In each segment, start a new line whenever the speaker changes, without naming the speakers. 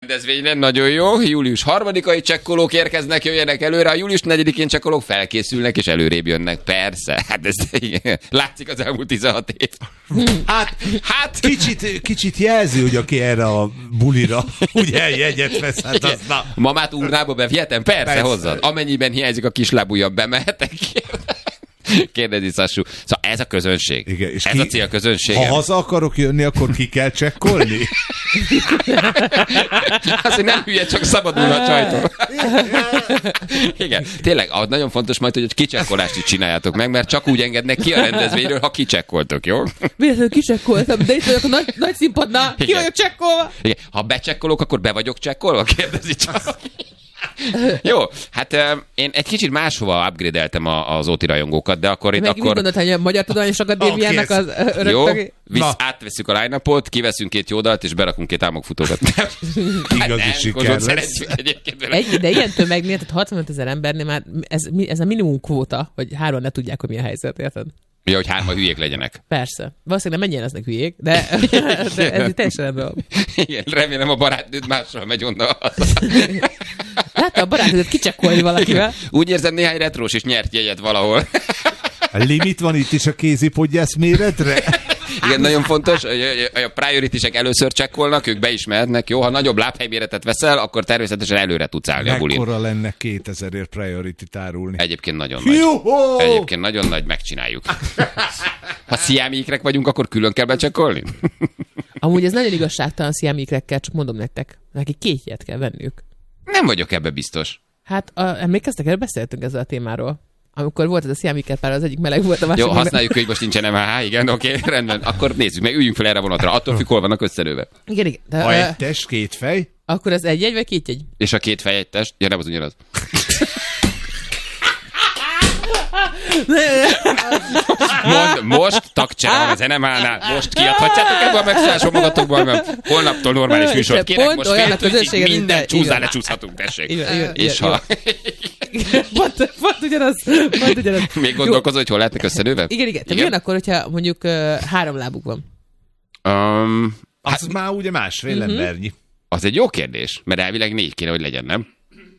rendezvényre, nagyon jó. Július 3-ai csekkolók érkeznek, jöjjenek előre. A július 4-én csekkolók felkészülnek és előrébb jönnek. Persze, hát ez látszik az elmúlt 16 év.
Hát kicsit jelzi, hogy aki erre a bulira ugye jegyet vesz, hát az na.
Mamát urnába bevihetem? Persze, hozzad. Amennyiben hiányzik a kislábújabb, bemehetek. Kérdezi Sassú. Szóval ez a közönség.
Igen, és
ez a cél közönség.
Ha haza akarok jönni, akkor ki kell csekkolni?
Azt, hogy nem hülye, csak szabadul a csajtól. Igen, tényleg, nagyon fontos majd, hogy kicsekkolást is csináljátok meg, mert csak úgy engednek ki a rendezvényről, ha kicsekkoltok, jó?
Véletlenül kicsekkoltam, de itt vagyok a nagy színpadnál, ki vagyok csekkolva?
Igen. Ha becsekkolok, akkor be vagyok csekkolva? Kérdezi csak. Jó, hát én egy kicsit máshova upgrade-eltem az OTI rajongókat, de akkor itt
akkor... Meg úgy gondoltad, hogy a Magyar Tudományos Akadémiának az öröktagi...
Jó, átveszünk a line-upot, kiveszünk 2 jó dalt, és berakunk 2 álmokfutókat.
Igazi siker lesz.
De ilyen tömegnél, tehát 65 000 embernél már ez a minimum kvóta, hogy 3 ne tudják, hogy mi a helyzet, érted?
Ja, hogy 3 hülyék legyenek.
Persze. Valószínűleg nem mennyien lesznek hülyék, de ez teljesen rendben.
Igen, remélem a barátnőd másra megy onnan.
Látta a barátnőt kicsekkolni valakivel?
Úgy érzem, néhány retrós is nyert jegyet valahol.
A limit van itt is a kézipodgyász méretre?
Igen, nagyon fontos, hogy a priority-sek először csekkolnak, ők be is mehetnek. Jó, ha nagyobb lábhelyméretet veszel, akkor természetesen előre tudsz állni a bulin.
Mekkora lenne 2000-ért priority-t árulni?
Egyébként nagyon nagy. Egyébként nagyon nagy, megcsináljuk. Ha sziámiikrek vagyunk, akkor külön kell becsekkolni?
Amúgy ez nagyon igazságtalan sziámiikrekkel, csak mondom nektek. Neki 2 jegyet kell venniük.
Nem vagyok ebbe biztos.
Hát emlékeztek, erről beszéltünk ezzel a témáról. Amikor volt ez a sziámiker pár, az egyik meleg volt, a másik.
Jó, használjuk, hogy most nincsen MHH, igen, oké, rendben. Akkor nézzük meg, üljünk fel erre a vonatra. Attól függ, hol vannak összerőve.
Igen. De,
ha egy test, 2 fej?
Akkor ez 1 jegy, vagy 2 jegy?
És a 2 fej egy test? Ja, nem az ugyanaz. Most tagcsere van az NMH-nál, most kiadhatjátok ebből a megszállásról magatokból, mert holnaptól normális műsort kérek, most féltűzik, minden csúszál, lecsúszhatunk, tessék. És ha...
Pont ugyanaz.
Még gondolkozol, hogy hol lehetnek összenőve?
Igen. Te milyen akkor, hogyha mondjuk 3 lábuk van?
Az már ugye másfél embernyi.
Az egy jó kérdés, mert elvileg 4 kéne, hogy legyen, nem?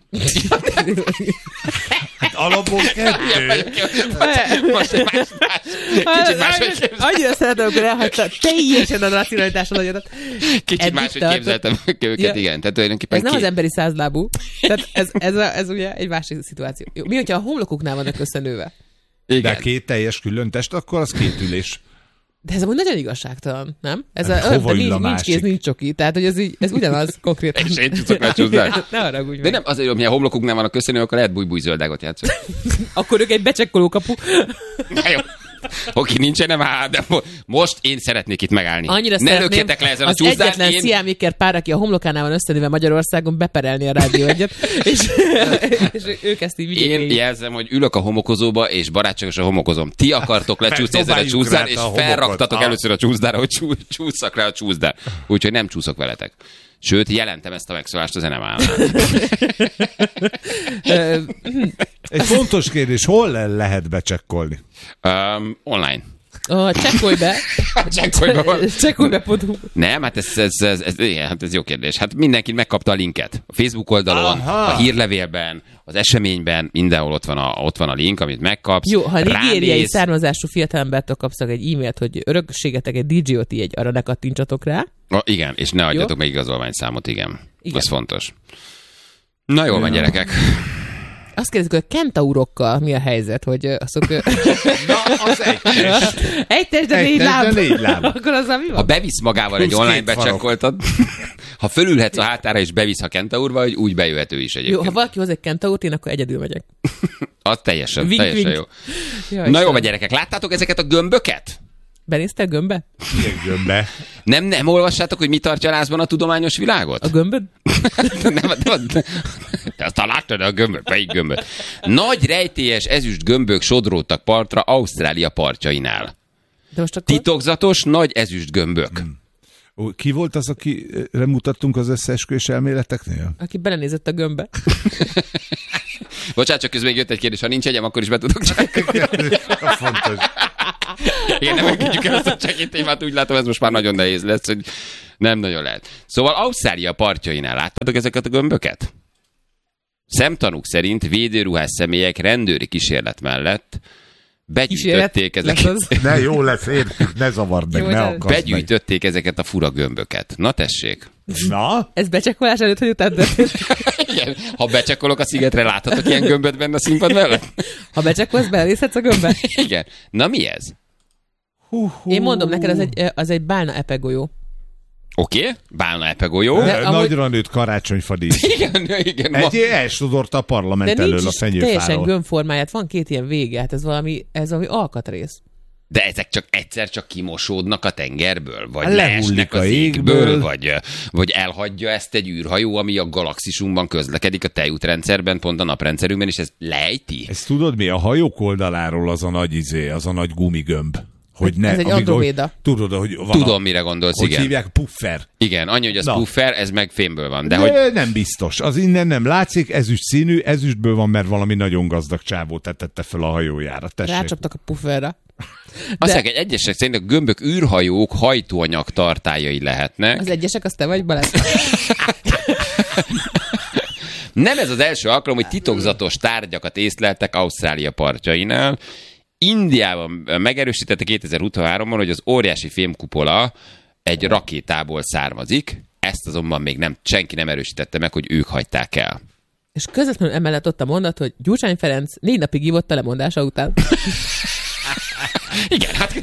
Hát alapból 2.
Most egy kicsit máshogy képzeltem.
Annyira szeretem, amikor elhagyta teljesen a racionalitás alatt.
Kicsit máshogy képzeltem őket, igen. Tehát tulajdonképpen
ez nem az emberi 100 lábú. Tehát ez ugye egy másik szituáció. Mi, hogyha a homlokuknál vannak összenőve?
Igen. De 2 teljes külön test, akkor az 2 ülés.
De ez amúgy nagyon igazságtalan, nem? Ez nincs kéz, nincs csoki. Tehát, hogy ez ugyanaz konkrétan.
És én csúszok le csúszdál.
Ne haragudj meg.
De nem azért, hogy milyen homlokuknál van a köszönő, akkor lehet búj-búj zöldágot játszani.
Akkor ők egy becsekkoló kapu.
Na jó. Oké, nincsen de most én szeretnék itt megállni.
Annyira
ne lökjetek le ezen a csúszdán.
Az egyetlen sziámiker pár, aki a homlokánál van összenőve Magyarországon, beperelni a Rádió 1-et, és ők ezt így vigyék.
Én jelzem, hogy ülök a homokozóba, és barátságosan homokozom. Ti akartok lecsúszni ezen a csúszdán, és felraktatok először a csúszdára, hogy csúszszak rá a csúszddán. Úgyhogy nem csúszok veletek. Sőt, jelentem ezt a megszólást az NMH-nál.
Egy fontos kérdés, hol lehet becsekkolni?
Online.
Csekkolj be. Csekkolj be.
Nem, hát ez jó kérdés. Hát mindenki megkapta a linket. A Facebook oldalon, a hírlevélben, az eseményben, mindenhol ott van a link, amit megkapsz.
Jó, ha nigériai származású fiatalembertől kapszak egy e-mailt, hogy örökségetek egy DJ-ot, arra ne kattintsatok rá.
Igen, és ne adjatok meg igazolványszámot, igen. Ez fontos. Na jól van, gyerekek.
Azt kérdezik, hogy a kentaurokkal mi a helyzet, hogy azok...
Na, az egy test.
Egy test, de 4 láb. Akkor azzal mi van?
Ha bevisz magával egy online becsekkoltat, ha fölülhetsz a hátára és bevisz a kentaurba, hogy úgy bejöhet ő is egyébként.
Jó, ha valaki hoz egy kentaurt, én akkor egyedül megyek.
Az teljesen jó. Na jó, vagy gyerekek, láttátok ezeket a gömböket?
Benéztél gömbbe?
Milyen gömbbe?
Nem olvassátok, hogy mi tartja lázban a tudományos világot?
A gömböd?
nem. Te azt láttad a gömböt? Melyik gömböt? Nagy rejtélyes ezüst gömbök sodródtak partra Ausztrália partjainál.
De most akkor...
Titokzatos nagy ezüst gömbök.
Ki volt az, akire mutattunk az összeesküvés elméleteknél?
Aki belenézett a gömbbe.
Bocsánat, csak közben még jött egy kérdés. Ha nincs egyem, akkor is be tudok csekkolni.
Fontos.
Igen, nem engedjük el azt a csekét témát, úgy látom, ez most már nagyon nehéz lesz, hogy Nem nagyon lehet. Szóval Ausztrália partjainál láttatok ezeket a gömböket? Szemtanúk szerint védőruhás személyek rendőri kísérlet mellett begyűjtötték ezeket.
Ne, jó lesz, értjük, ne zavard meg, ne akasd
begyűjtötték ezeket a fura gömböket. Na tessék.
Na?
Ez becsekkolás előtt, hogy utána
Igen. Ha becsekkolok a szigetre, láthatok ilyen gömböt benne a színpad mellett?
Ha becsekkolsz, belenézhetsz a gömbbe?
Igen. Na mi ez?
Én mondom neked, az egy bálna epegolyó.
Oké, bálna epegolyó.
Nagyra nőtt karácsonyfadísz.
Igen.
Egy elsodorta a parlament
de
elől a
nincs
fenyőfáról.
teljesen gömbformáját, van 2 ilyen vége, hát ez valami alkatrész.
De ezek csak egyszer csak kimosódnak a tengerből? Vagy
Lehullik
leesnek
a
az égből?
égből.
Vagy elhagyja ezt egy űrhajó, ami a galaxisunkban közlekedik, a tejútrendszerben, pont a naprendszerünkben, és ez lejti?
Ezt tudod mi? A hajók oldaláról az a nagy gumigömb. Hogy ne,
ez egy Androméda.
Tudod, hogy van
Tudom, mire gondolsz,
hogy
igen.
hívják? Puffer.
Igen, annyi, hogy az puffer, ez meg fémből van. De
De
hogy...
nem biztos. Az innen nem látszik, ezüst színű, ezüstből van, mert valami nagyon gazdag csávó tette fel a hajójára. Tessék.
Rácsaptak a pufferre.
Azt mondják, egyesek szerint a gömbök űrhajók hajtóanyag tartályai lehetnek.
Az egyesek, azt te vagy, Balázs?
Nem ez az első alkalom, hogy titokzatos tárgyakat észleltek Ausztrália partjainál. Indiában megerősítette 2023-ban, hogy az óriási fémkupola egy rakétából származik. Ezt azonban még senki nem erősítette meg, hogy ők hagyták el.
És közvetlenül emellett ott a mondat, hogy Gyurcsány Ferenc 4 napig ívott a lemondása után.
Igen, hát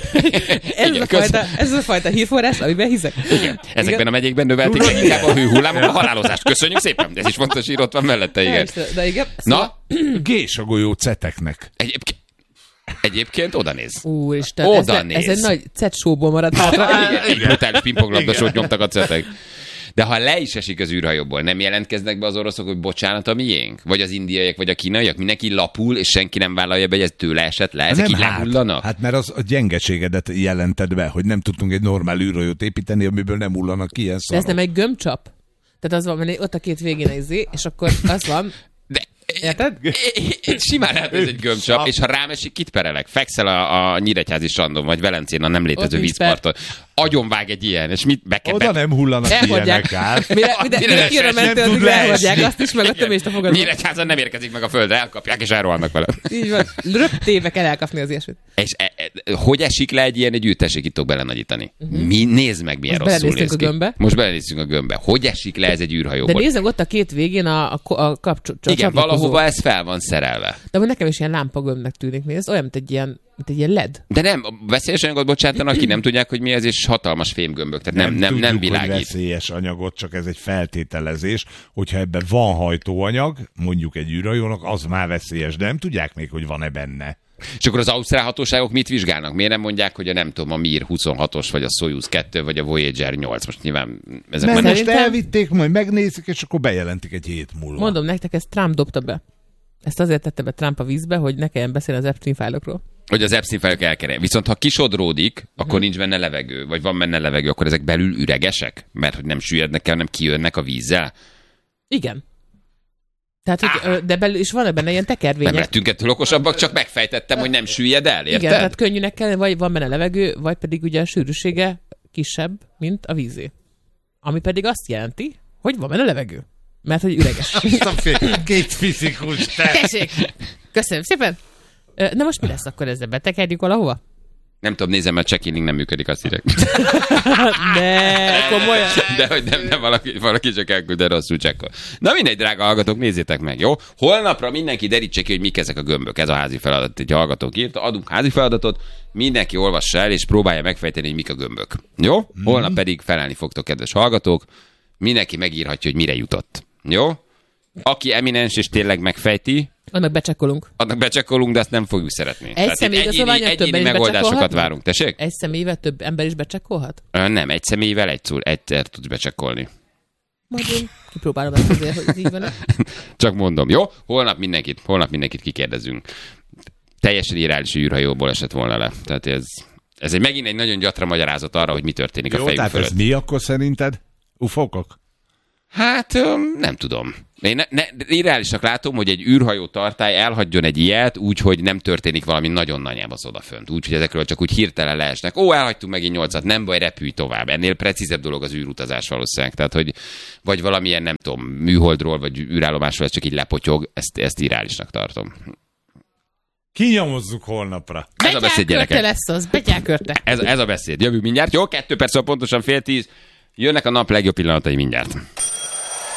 ez a fajta hírforrás, amiben hiszek.
Igen. Ezekben a megyékben növelték leginkább a hőhullámok a halálozást. Köszönjük szépen, ez is fontos ír, ott van mellette, igen.
De igen.
Na,
Gésagolyó ceteknek.
Egyébként oda néz.
Úristen,
Oda
ez egy nagy cet showból maradt hátra.
Egy brutális pingponglabdasót nyomtak a cetek. De ha le is esik az űrhajóból, nem jelentkeznek be az oroszok, hogy bocsánat, a miénk? Vagy az indiaiak, vagy a kínaiak? Mindenki lapul, és senki nem vállalja be, hogy ez tőle esett le? Ezek így lehullanak?
Hát mert az a gyengeségedet jelented be, hogy nem tudtunk egy normál űrhajót építeni, amiből nem hullanak ki ilyen szarok.
De ez nem egy gömbcsap? Tehát az van, mert ott a 2 végén egy és akkor az van...
De
érted?
Simán lehet, ez egy gömbcsap, és ha rám esik, kit perelek? Fekszel a Nyíregyházi strandon, vagy Velencén, a nem létező vízparton. Agyonvág egy ilyen, és mit be kell...
Oda nem hullanak ilyenek át.
Mire kijön a mentő, addig elhagyják azt is, meg a tömést a fogadót.
Nyíregyházan nem érkezik meg a földre, elkapják, és elrohannak vele.
Így van. Röptéve kell elkapni az ilyesmit.
És hogy esik le egy ilyen egy űrtessék, itt belenagyítani? Nézd meg, milyen
most
rosszul néz ki. Most
belenéztünk
a gömbbe. Hogy esik le ez egy űrhajóból?
De nézd meg ott a 2 végén a kapcsolat.
Igen, valahova ez fel van szerelve.
De nekem is ilyen lámpagömbnek tűnik, nézd, olyan, mint egy ilyen LED.
De nem, veszélyes anyagot bocsátanak ki, nem tudják, hogy mi ez, és hatalmas fémgömbök, tehát nem világít.
Hogy veszélyes anyagot, csak ez egy feltételezés, hogyha ebben van hajtóanyag, mondjuk egy űrhajónak, az már veszélyes, de nem tudják még, hogy van-e benne.
És akkor az ausztrál hatóságok mit vizsgálnak? Miért nem mondják, hogy a Mir 26-os, vagy a Soyuz 2, vagy a Voyager 8? Most nyilván ezek
nem, most elvitték, majd megnézik, és akkor bejelentik egy hét múlva.
Mondom nektek, ezt Trump dobta be. Ezt azért tette be Trump a vízbe, hogy ne kelljen beszélni az Epstein fájlokról.
Hogy az Epstein fájlok elkerül. Viszont ha kisodródik, akkor nincs benne levegő, vagy van benne levegő, akkor ezek belül üregesek? Mert hogy nem süllyednek el, nem kijönnek a vízzel?
Igen. Tehát, hogy, de belül is van benne ilyen tekervények.
Nem lettünk ettől okosabbak, csak megfejtettem, hogy nem süllyed el, érted?
Igen, tehát könnyűnek kell, vagy van benne levegő, vagy pedig ugye a sűrűsége kisebb, mint a vízé. Ami pedig azt jelenti, hogy van benne levegő. Mert hogy üreges.
Két fizikus, te!
Tessék! Köszönöm szépen! Na most mi lesz akkor ezzel? Betekerjük valahova?
Nem tudom, nézem, mert check-in nem működik, azt írek.
Ne, komolyan.
De hogy nem valaki csak elküld, de rosszul csekkol. Na mindegy, drága hallgatók, nézzétek meg, jó? Holnapra mindenki derítse ki, hogy mik ezek a gömbök. Ez a házi feladat, egy hallgatók írta. Adunk házi feladatot, mindenki olvassa el, és próbálja megfejteni, hogy mik a gömbök. Jó? Holnap pedig felelni fogtok, kedves hallgatók. Mindenki megírhatja, hogy mire jutott. Jó? Aki eminens és tényleg megfejti,
annak
becsekkolunk, de azt nem fogjuk szeretni.
Egy személyigazolványat többen is
megoldásokat várunk. Tessék?
Egy személyvel több ember is becsekkolhat?
Nem, egy személyvel egyszer tudsz becsekkolni.
Majd én kipróbálom ezt azért, hogy ez így van.
Csak mondom, jó? Holnap mindenkit kikérdezünk. Teljesen irreális űrhajóból esett volna le. Tehát ez megint egy nagyon gyatra magyarázat arra, hogy mi történik a fejünk fölött.
Ez mi akkor szerinted? Ufókok?
Hát nem tudom. Én reálisnak látom, hogy egy űrhajó tartály elhagyjon egy ilyet úgy, hogy nem történik valami nagyon nagyjából odafönt. Úgy, hogy ezekről csak úgy hirtelen leesnek. Elhagytunk megint 8-at, nem baj, repülj tovább. Ennél precízebb dolog az űrutazás valószínűleg. Tehát, hogy vagy valamilyen, nem tudom, műholdról, vagy űrállomásról ez csak így lepotyog, ezt irreálisnak tartom.
Kinyomozzuk holnapra.
Ez a beszéd, gyerekek.
lesz az, betyárkörte.
Ez a beszéd. Jövünk mindjárt. Jó, 2 perc, pontosan 9:30. Jönnek a nap legjobb pillanatai mindjárt.